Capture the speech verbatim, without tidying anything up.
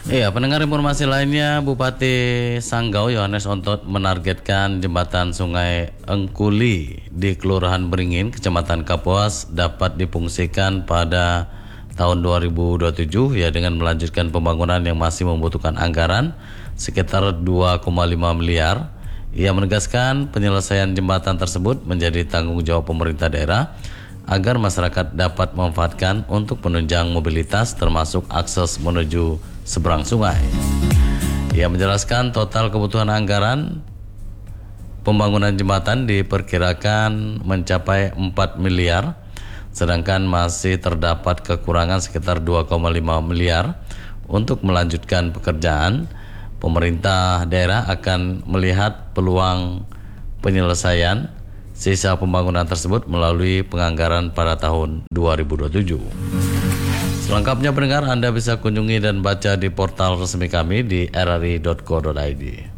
Iya, pendengar informasi lainnya, Bupati Sanggau Yohanes Ontot menargetkan jembatan Sungai Engkuli di Kelurahan Beringin, Kecamatan Kapuas dapat difungsikan pada tahun dua ribu dua puluh tujuh ya dengan melanjutkan pembangunan yang masih membutuhkan anggaran sekitar dua koma lima miliar. Ia menegaskan penyelesaian jembatan tersebut menjadi tanggung jawab pemerintah daerah agar masyarakat dapat memanfaatkan untuk penunjang mobilitas termasuk akses menuju seberang sungai. Ia menjelaskan total kebutuhan anggaran pembangunan jembatan diperkirakan mencapai empat miliar, sedangkan masih terdapat kekurangan sekitar dua koma lima miliar. Untuk melanjutkan pekerjaan, pemerintah daerah akan melihat peluang penyelesaian sisa pembangunan tersebut melalui penganggaran pada tahun dua ribu dua puluh tujuh. Selengkapnya pendengar, Anda bisa kunjungi dan baca di portal resmi kami di r r i dot co dot i d.